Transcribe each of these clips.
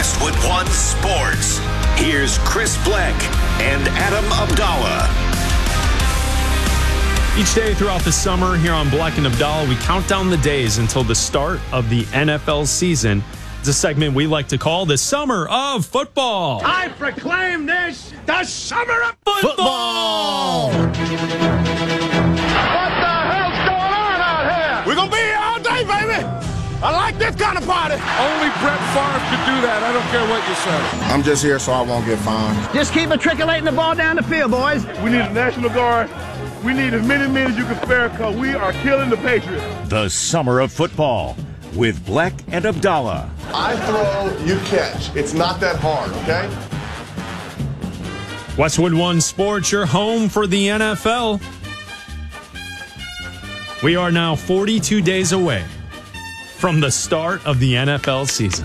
Westwood One Sports. Here's Chris Bleck and Adam Abdallah. Each day throughout the summer here on Bleck and Abdallah, we count down the days until the start of the NFL season. It's a segment we like to call the Summer of Football. I proclaim this the Summer of Football! What the hell's going on out here? We're going to be here all day, baby. I like this kind of party. Only Brett Favre could do that. I don't care what you say. I'm just here so I won't get fined. Just keep matriculating the ball down the field, boys. We need a National Guard. We need as many men as you can spare because we are killing the Patriots. The Summer of Football with Bleck and Abdallah. I throw, you catch. It's not that hard, okay? Westwood One Sports, your home for the NFL. We are now 42 days away from the start of the NFL season.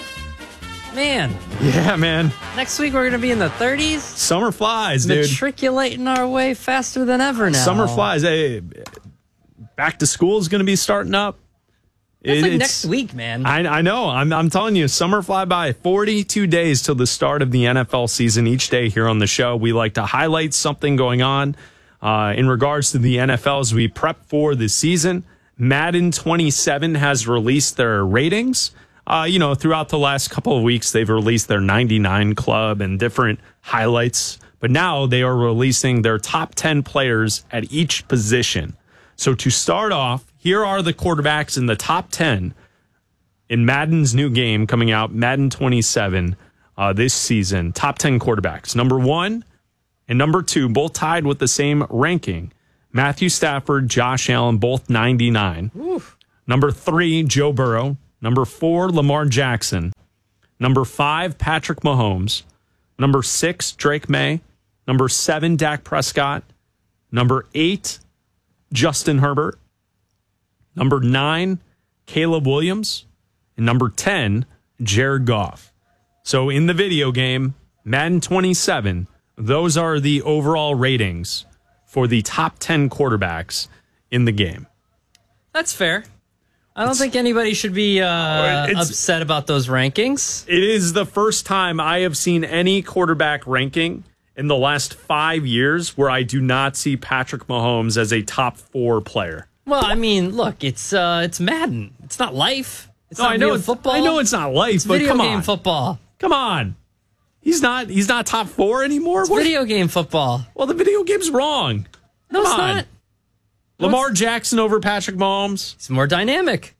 Man. Yeah, man. Next week we're going to be in the 30s. Summer flies, dude. Matriculating our way faster than ever now. Summer flies. Hey, back to school is going to be starting up. It's like next week, man. I know. I'm telling you, summer fly by. 42 days till the start of the NFL season. Each day here on the show, we like to highlight something going on in regards to the NFL as we prep for the season. Madden 27 has released their ratings. Throughout the last couple of weeks, they've released their 99 club and different highlights. But now they are releasing their top 10 players at each position. So to start off, here are the quarterbacks in the top 10 in Madden's new game coming out, Madden 27, this season. Top 10 quarterbacks. Number 1 and number 2, both tied with the same ranking. Matthew Stafford, Josh Allen, both 99. Oof. Number 3, Joe Burrow. Number 4, Lamar Jackson. Number 5, Patrick Mahomes. Number 6, Drake May. Number 7, Dak Prescott. Number 8, Justin Herbert. Number 9, Caleb Williams. And number 10, Jared Goff. So in the video game, Madden 27, those are the overall ratings for the top 10 quarterbacks in the game. That's fair. I don't think anybody should be upset about those rankings. It is the first time I have seen any quarterback ranking in the last 5 years where I do not see Patrick Mahomes as a top 4 player. Well, I mean, look, it's Madden. It's not life. It's not real football. I know it's not life, it's but video come on. game football. Come on. He's not top 4 anymore. It's video game football. Well, the video game's wrong. No, Come it's on. not. Lamar Jackson over Patrick Mahomes. He's more dynamic.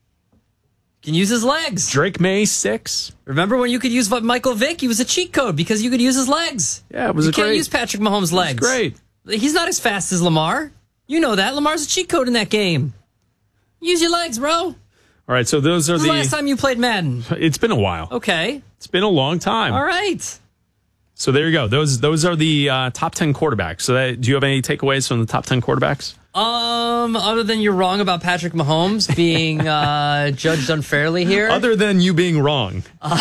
Can use his legs. Drake May, 6. Remember when you could use Michael Vick? He was a cheat code because you could use his legs. Yeah, it was you great. can't use Patrick Mahomes' legs. It was great. He's not as fast as Lamar. You know that. Lamar's a cheat code in that game. Use your legs, bro. All right, so those are When's the last time you played Madden? It's been a while. Okay. It's been a long time. All right. So there you go. Those are the top 10 quarterbacks. So do you have any takeaways from the top 10 quarterbacks? Other than you're wrong about Patrick Mahomes being judged unfairly here. Other than you being wrong.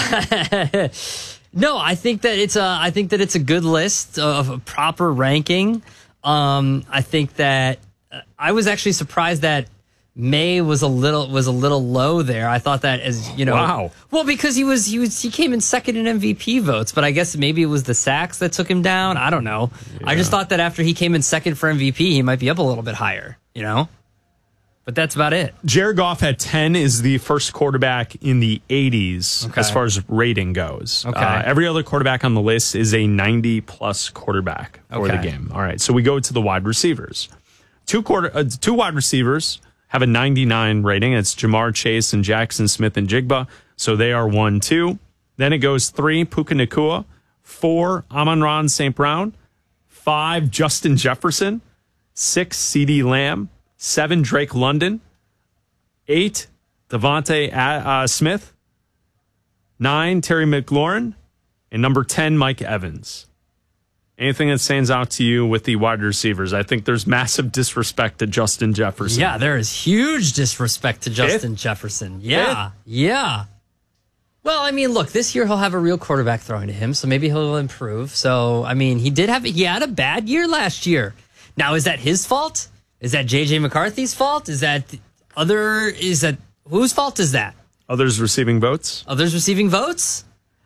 No, I think that it's a good list of a proper ranking. I think that I was actually surprised that May was a little low there. I thought that Wow. Well, because he came in second in MVP votes, but I guess maybe it was the sacks that took him down. I don't know. Yeah. I just thought that after he came in second for MVP, he might be up a little bit higher, But that's about it. Jared Goff at 10 is the first quarterback in the 80s as far as rating goes. Okay. Every other quarterback on the list is a 90-plus quarterback for the game. All right, so we go to the wide receivers. Two wide receivers have a 99 rating. It's Jamar Chase and Jackson Smith and Jigba. So they are 1, 2. Then it goes 3, Puka Nacua. 4, Amon-Ra St. Brown. 5, Justin Jefferson. 6, CeeDee Lamb. 7, Drake London. 8, Devontae Smith. 9, Terry McLaurin. And number 10, Mike Evans. Anything that stands out to you with the wide receivers? I think there's massive disrespect to Justin Jefferson. Yeah, there is huge disrespect to Justin Jefferson. Yeah, yeah. Well, I mean, look, this year he'll have a real quarterback throwing to him, so maybe he'll improve. So, I mean, he had a bad year last year. Now, is that his fault? Is that J.J. McCarthy's fault? Whose fault is that? Others receiving votes? Others receiving votes?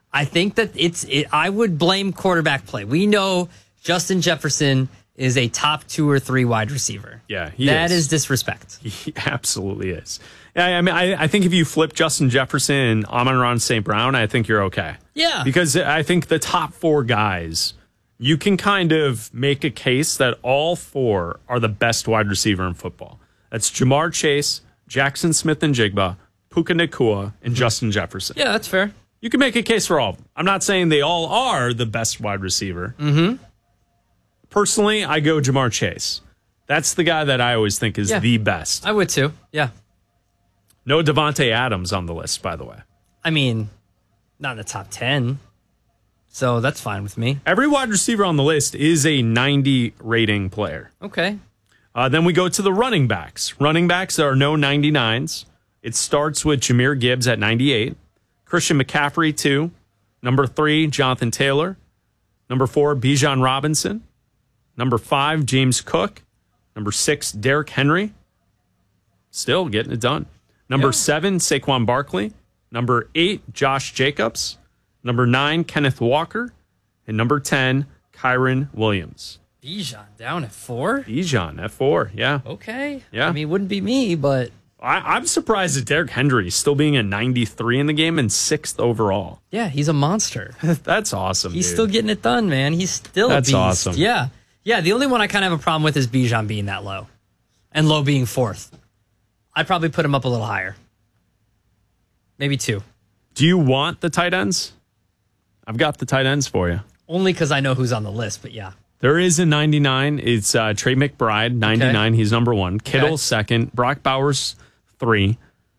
I think that I would blame quarterback play. We know Justin Jefferson is a top 2 or 3 wide receiver. Yeah, that is disrespect. He absolutely is. Yeah, I mean, I think if you flip Justin Jefferson and Amon-Ra St. Brown, I think you're okay. Yeah. Because I think the top 4 guys, you can kind of make a case that all 4 are the best wide receiver in football. That's Jamar Chase, Jackson Smith-Njigba, Puka Nacua, and Justin Jefferson. Yeah, that's fair. You can make a case for all of them. I'm not saying they all are the best wide receiver. Mm-hmm. Personally, I go Jamar Chase. That's the guy that I always think is the best. I would too. Yeah. No Devontae Adams on the list, by the way. I mean, not in the top 10. So that's fine with me. Every wide receiver on the list is a 90 rating player. Okay. Then we go to the running backs. Running backs, there are no 99s. It starts with Jahmyr Gibbs at 98. Christian McCaffrey, 2. Number 3, Jonathan Taylor. Number 4, Bijan Robinson. Number 5, James Cook. Number 6, Derrick Henry. Still getting it done. Number 7, Saquon Barkley. Number 8, Josh Jacobs. Number 9, Kenneth Walker. And number 10, Kyron Williams. Bijan down at 4? Bijan at 4, yeah. Okay. Yeah. I mean, it wouldn't be me, but... I'm surprised at Derrick Henry still being a 93 in the game and 6th overall. Yeah, he's a monster. That's awesome, He's dude. still getting it done, man. He's still a beast. That's awesome. Yeah. Yeah, the only one I kind of have a problem with is Bijan being that low. And low being 4th. I'd probably put him up a little higher. Maybe 2. Do you want the tight ends? I've got the tight ends for you. Only because I know who's on the list, but yeah. There is a 99. It's Trey McBride, 99. Okay. He's number 1. Kittle, 2nd. Brock Bowers, 3.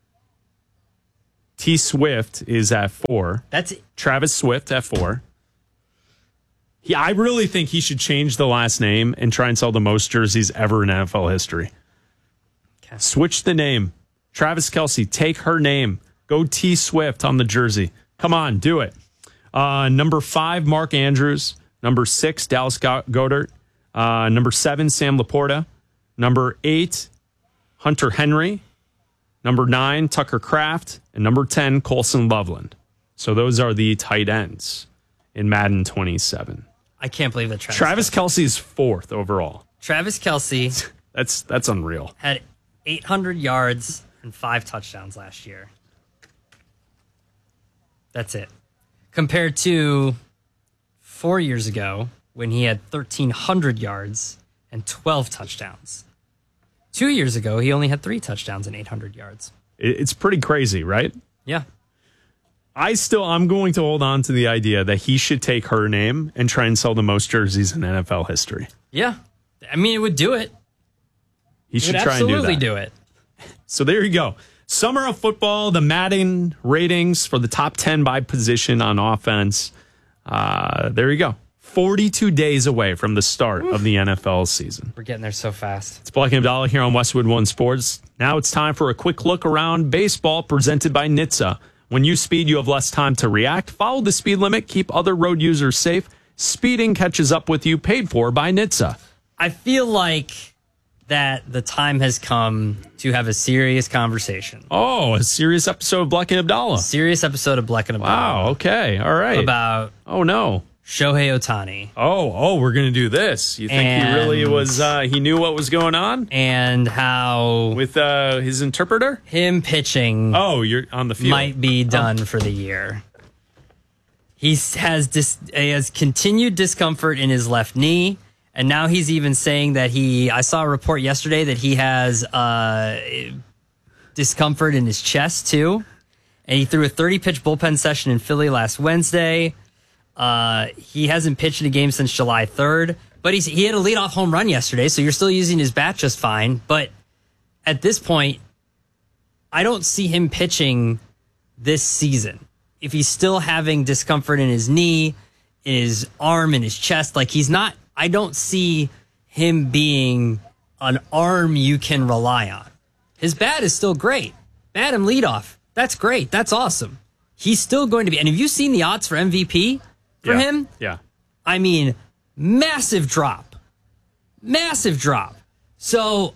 T. Swift is at 4. That's it. Travis Swift at 4. I really think he should change the last name and try and sell the most jerseys ever in NFL history. Okay. Switch the name. Travis Kelce, take her name. Go T. Swift on the jersey. Come on, do it. Number 5, Mark Andrews. Number 6, Dallas Goedert. Number 7, Sam Laporta. Number 8, Hunter Henry. Number 9, Tucker Kraft. And number 10, Colson Loveland. So those are the tight ends in Madden 27. I can't believe that Travis Kelce is 4th overall. Travis Kelce. That's unreal. Had 800 yards and 5 touchdowns last year. That's it. Compared to 4 years ago when he had 1,300 yards and 12 touchdowns. 2 years ago, he only had 3 touchdowns and 800 yards. It's pretty crazy, right? Yeah. I'm going to hold on to the idea that he should take her name and try and sell the most jerseys in NFL history. Yeah. I mean, it would do it. He should try and do that. Absolutely do it. So there you go. Summer of football, the Madden ratings for the top 10 by position on offense. There you go. 42 days away from the start of the NFL season. We're getting there so fast. It's Black and Abdallah here on Westwood One Sports. Now it's time for a quick look around baseball presented by NHTSA. When you speed, you have less time to react. Follow the speed limit. Keep other road users safe. Speeding catches up with you. Paid for by NHTSA. I feel like that the time has come to have a serious conversation. Oh, a serious episode of Black and Abdallah. Serious episode of Black and Abdallah. Wow, okay. All right. About Shohei Ohtani. Oh, we're going to do this. You think he really was, he knew what was going on? And how... With his interpreter? Him pitching... Oh, you're on the field. Might be done for the year. He has continued discomfort in his left knee, and now he's even saying that I saw a report yesterday that he has discomfort in his chest, too. And he threw a 30-pitch bullpen session in Philly last Wednesday. He hasn't pitched in a game since July 3rd, but he had a leadoff home run yesterday, so you're still using his bat just fine. But at this point, I don't see him pitching this season. If he's still having discomfort in his knee, in his arm, in his chest, I don't see him being an arm you can rely on. His bat is still great. Bat him leadoff. That's great. That's awesome. He's still going to be, and have you seen the odds for MVP? For him? Yeah. I mean, massive drop. Massive drop. So,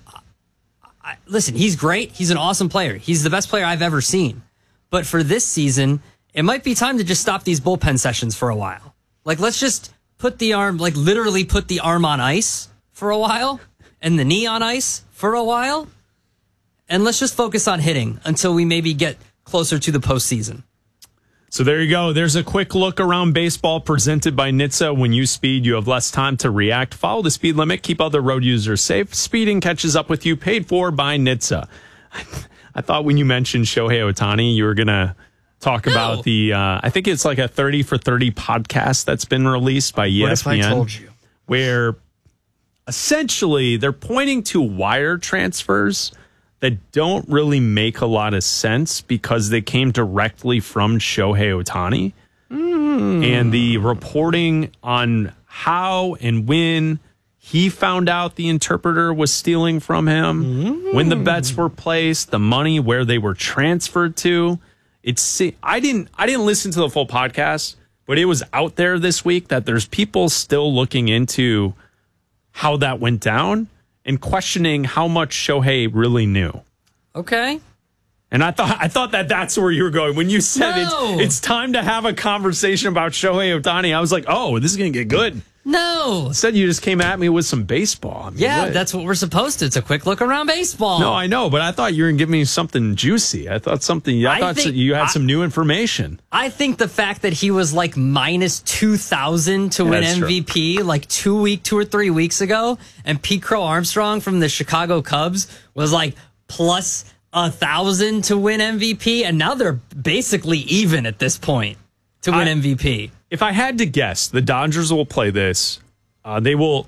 listen, he's great. He's an awesome player. He's the best player I've ever seen. But for this season, it might be time to just stop these bullpen sessions for a while. Like, let's just put the arm, like literally put the arm on ice for a while and the knee on ice for a while. And let's just focus on hitting until we maybe get closer to the postseason. So there you go. There's a quick look around baseball presented by NHTSA. When you speed, you have less time to react. Follow the speed limit. Keep other road users safe. Speeding catches up with you. Paid for by NHTSA. I thought when you mentioned Shohei Ohtani, you were going to talk about the, I think it's like a 30 for 30 podcast that's been released by ESPN. What if I told you? Where essentially they're pointing to wire transfers that don't really make a lot of sense because they came directly from Shohei Ohtani. And the reporting on how and when he found out the interpreter was stealing from him, when the bets were placed, the money, where they were transferred to. I didn't listen to the full podcast, but it was out there this week that there's people still looking into how that went down and questioning how much Shohei really knew. Okay. And I thought that's where you were going. When you said it's time to have a conversation about Shohei Ohtani, I was like, oh, this is going to get good. No. Instead, you just came at me with some baseball. I mean, that's what we're supposed to. It's a quick look around baseball. No, I know, but I thought you were going to give me something juicy. I thought you had some new information. I think the fact that he was like minus 2,000 to win MVP like 2 or 3 weeks ago, and Pete Crow Armstrong from the Chicago Cubs was like plus 1,000 to win MVP, and now they're basically even at this point to win MVP. If I had to guess, the Dodgers will play this. They will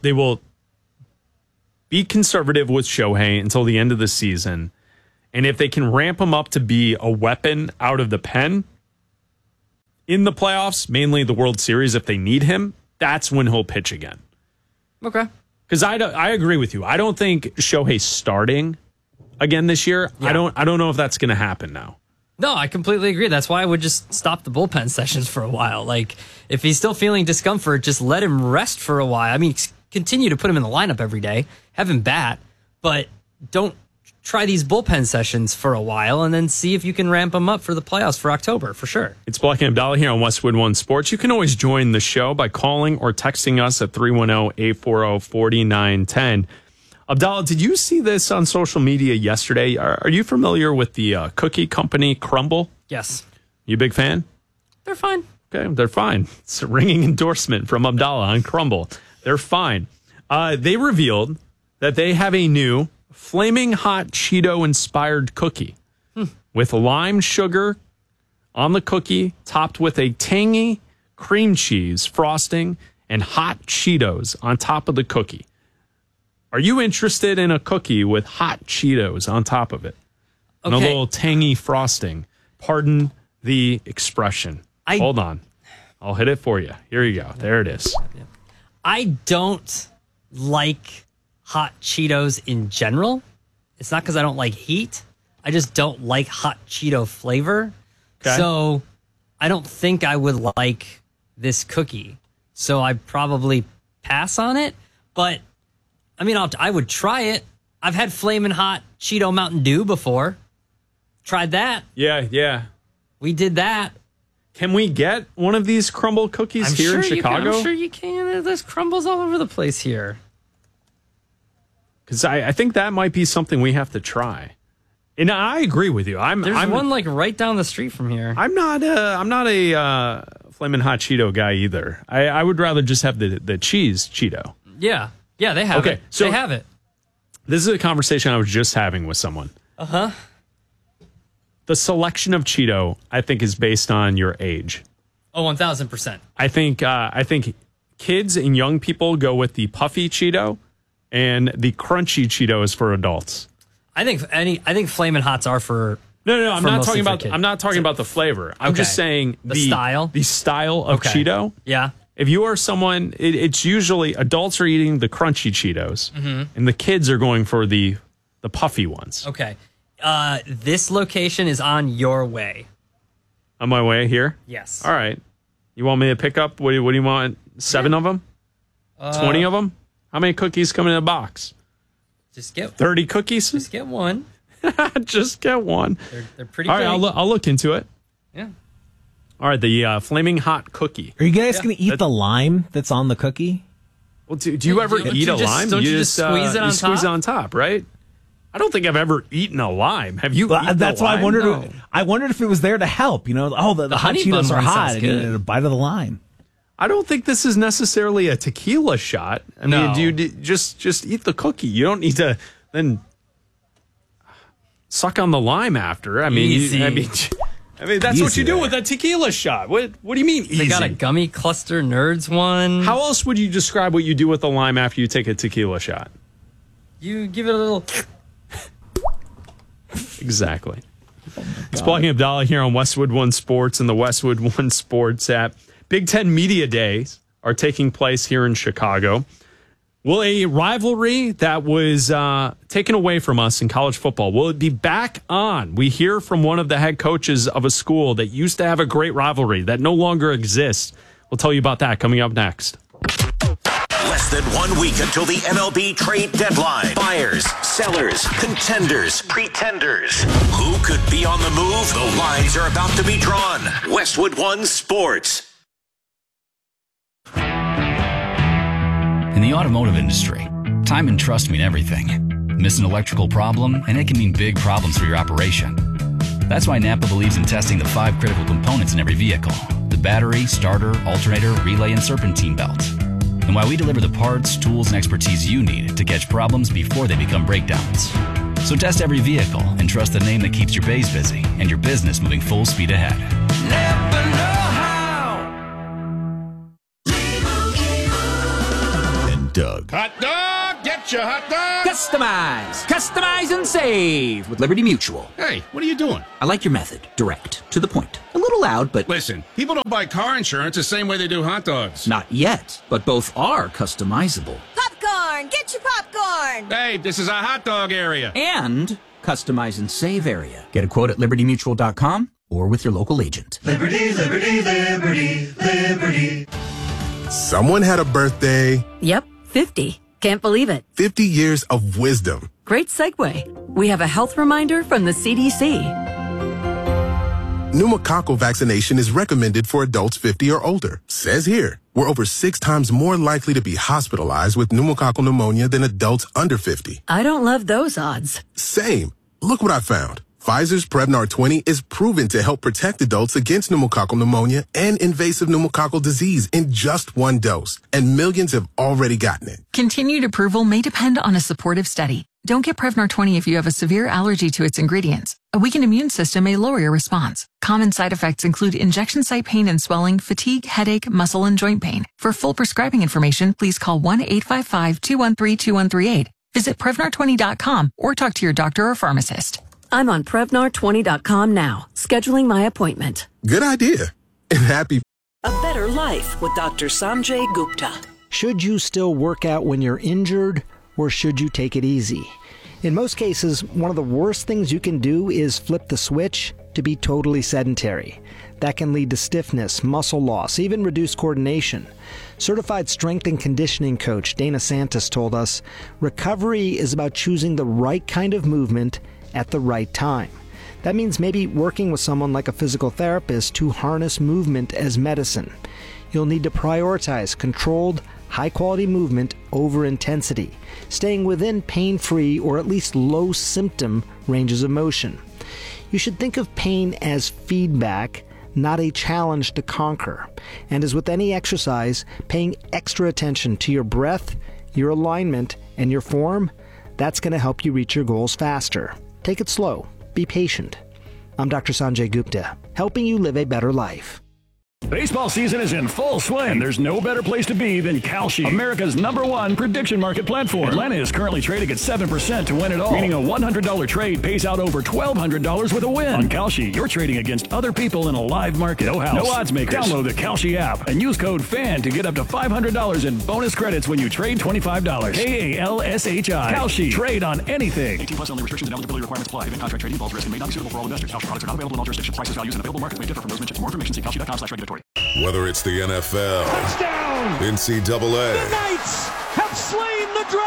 be conservative with Shohei until the end of the season. And if they can ramp him up to be a weapon out of the pen in the playoffs, mainly the World Series, if they need him, that's when he'll pitch again. Okay. Because I agree with you. I don't think Shohei's starting again this year. Yeah. I don't know if that's going to happen now. No, I completely agree. That's why I would just stop the bullpen sessions for a while. Like, if he's still feeling discomfort, just let him rest for a while. I mean, continue to put him in the lineup every day, have him bat, but don't try these bullpen sessions for a while and then see if you can ramp him up for the playoffs for October, for sure. It's Black and Abdallah here on Westwood One Sports. You can always join the show by calling or texting us at 310-840-4910. Abdallah, did you see this on social media yesterday? Are you familiar with the cookie company Crumbl? Yes. You a big fan? They're fine. Okay, they're fine. It's a ringing endorsement from Abdallah on Crumbl. They're fine. They revealed that they have a new Flaming Hot Cheeto-inspired cookie with lime sugar on the cookie, topped with a tangy cream cheese frosting and hot Cheetos on top of the cookie. Are you interested in a cookie with hot Cheetos on top of it? And a little tangy frosting. Pardon the expression. Hold on. I'll hit it for you. Here you go. There it is. I don't like hot Cheetos in general. It's not because I don't like heat. I just don't like hot Cheeto flavor. Okay. So I don't think I would like this cookie. So I'd probably pass on it. But I mean, I would try it. I've had Flamin' Hot Cheeto Mountain Dew before. Tried that. Yeah. We did that. Can we get one of these Crumbl cookies here in Chicago? I'm sure you can. There's Crumbles all over the place here. Because I think that might be something we have to try. And I agree with you. There's one like right down the street from here. I'm not a Flamin' Hot Cheeto guy either. I would rather just have the cheese Cheeto. Yeah, they have it. So they have it. This is a conversation I was just having with someone. Uh-huh. The selection of Cheeto, I think, is based on your age. Oh, 1,000%. I think kids and young people go with the puffy Cheeto, and the crunchy Cheeto is for adults. I think Flamin' Hots are for No. I'm not talking about the flavor. I'm just saying the style. The style of Cheeto. Yeah. If you are someone, it's usually adults are eating the crunchy Cheetos, and the kids are going for the puffy ones. Okay. This location is on your way. On my way here? Yes. All right. You want me to pick up? What do you want? 7 of them? 20 of them? How many cookies come in a box? Just get 30 cookies? Just get one. Just get one. They're pretty. All right, I'll look into it. Yeah. All right, the Flaming Hot Cookie. Are you guys going to eat the lime that's on the cookie? Well, do you ever eat a lime? Don't you just squeeze it on top? Squeeze it on top, right? I don't think I've ever eaten a lime. Have you? That's why I wondered. No. I wondered if it was there to help. You know, the hot honey Cheetos bun are one hot, sounds and good. you need a bite of the lime. I don't think this is necessarily a tequila shot. I mean, do you just eat the cookie? You don't need to then suck on the lime after. I mean, Easy. I mean, that's what you do with a tequila shot. What do you mean easy? They got a gummy cluster nerds one. How else would you describe what you do with the lime after you take a tequila shot? You give it a little. Exactly. It's Blackie Abdallah here on Westwood One Sports and the Westwood One Sports app. Big Ten Media Days are taking place here in Chicago. Will a rivalry that was taken away from us in college football, will it be back on? We hear from one of the head coaches of a school that used to have a great rivalry that no longer exists. We'll tell you about that coming up next. Less than 1 week until the MLB trade deadline. Buyers, sellers, contenders, pretenders. Who could be on the move? The lines are about to be drawn. Westwood One Sports. In the automotive industry, time and trust mean everything. Miss an electrical problem, and it can mean big problems for your operation. That's why Napa believes in testing the 5 critical components in every vehicle: the battery, starter, alternator, relay, and serpentine belt. And why we deliver the parts, tools, and expertise you need to catch problems before they become breakdowns. So test every vehicle and trust the name that keeps your bays busy and your business moving full speed ahead. Napa know-how. And Doug. Hot dog, get your hot dog. Customize and save with Liberty Mutual. Hey, what are you doing? I like your method. Direct, to the point. A little loud, but Listen, people don't buy car insurance the same way they do hot dogs. not yet. But both are customizable. Popcorn! Get your popcorn! Hey, this is a hot dog area. And customize and save area. Get a quote at libertymutual.com or with your local agent. Liberty, liberty, liberty, liberty. Someone had a birthday. Yep, 50. Can't believe it. 50 years of wisdom. Great segue. We have a health reminder from the CDC. Pneumococcal vaccination is recommended for adults 50 or older. Says here, we're over 6 times more likely to be hospitalized with pneumococcal pneumonia than adults under 50. I don't love those odds. Same. Look what I found. Pfizer's Prevnar 20 is proven to help protect adults against pneumococcal pneumonia and invasive pneumococcal disease in just 1 dose. And millions have already gotten it. Continued approval may depend on a supportive study. Don't get Prevnar 20 if you have a severe allergy to its ingredients. A weakened immune system may lower your response. Common side effects include injection site pain and swelling, fatigue, headache, muscle, and joint pain. For full prescribing information, please call 1-855-213-2138. Visit Prevnar20.com or talk to your doctor or pharmacist. I'm on Prevnar20.com now, scheduling my appointment. Good idea. And happy. A better life with Dr. Sanjay Gupta. Should you still work out when you're injured, or should you take it easy? In most cases, one of the worst things you can do is flip the switch to be totally sedentary. That can lead to stiffness, muscle loss, even reduced coordination. Certified strength and conditioning coach Dana Santos told us, recovery is about choosing the right kind of movement at the right time. That means maybe working with someone like a physical therapist to harness movement as medicine. You'll need to prioritize controlled, high-quality movement over intensity, staying within pain-free or at least low-symptom ranges of motion. You should think of pain as feedback, not a challenge to conquer. And as with any exercise, paying extra attention to your breath, your alignment, and your form, that's going to help you reach your goals faster. Take it slow. Be patient. I'm Dr. Sanjay Gupta, helping you live a better life. Baseball season is in full swing, and there's no better place to be than Kalshi, America's #1 prediction market platform. Atlanta is currently trading at 7% to win it all, meaning a $100 trade pays out over $1,200 with a win. On Kalshi, you're trading against other people in a live market. No house, no odds makers. Download the Kalshi app and use code FAN to get up to $500 in bonus credits when you trade $25. KALSHI. Kalshi. Trade on anything. 18 plus only. Restrictions and eligibility requirements apply. Event contract trading involves risk and may not be suitable for all investors. Kalshi products are not available in all jurisdictions. Prices, values, and available markets may differ from those mentioned. For more information, see kalshi.com/regulatory. Whether it's the NFL, touchdown, NCAA, the Knights have slain the dragon,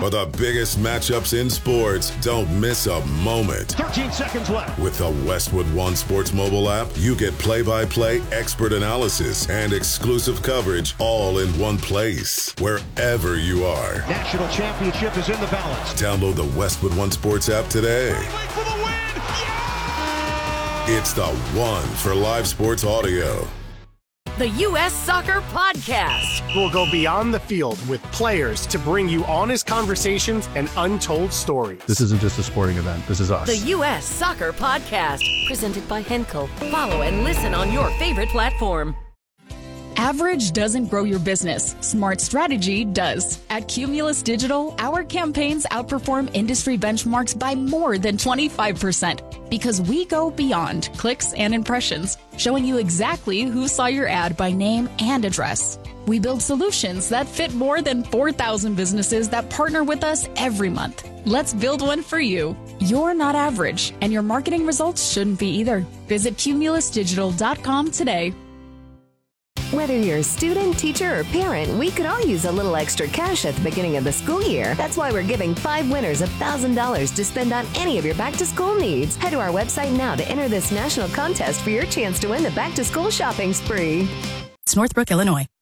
For the biggest matchups in sports, don't miss a moment. 13 seconds left. With the Westwood One Sports mobile app, you get play-by-play expert analysis and exclusive coverage all in one place, wherever you are. National championship is in the balance. Download the Westwood One Sports app today. For the win! Yeah! It's the one for live sports audio. The U.S. Soccer Podcast. We'll go beyond the field with players to bring you honest conversations and untold stories. This isn't just a sporting event. This is us. The U.S. Soccer Podcast. Presented by Henkel. Follow and listen on your favorite platform. Average doesn't grow your business. Smart strategy does. At Cumulus Digital, our campaigns outperform industry benchmarks by more than 25% because we go beyond clicks and impressions, showing you exactly who saw your ad by name and address. We build solutions that fit more than 4,000 businesses that partner with us every month. Let's build one for you. You're not average, and your marketing results shouldn't be either. Visit cumulusdigital.com today. Whether you're a student, teacher, or parent, we could all use a little extra cash at the beginning of the school year. That's why we're giving 5 winners $1,000 to spend on any of your back-to-school needs. Head to our website now to enter this national contest for your chance to win the back-to-school shopping spree. It's Northbrook, Illinois.